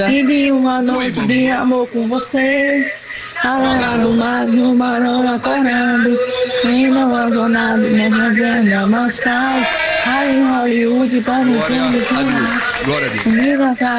E de uma noite de amor com você. Lá no mar, no marão acordando. E não abandonado, não mandando mais caro. Aí em Hollywood, para o Glória a Deus. Glória a Deus. Comida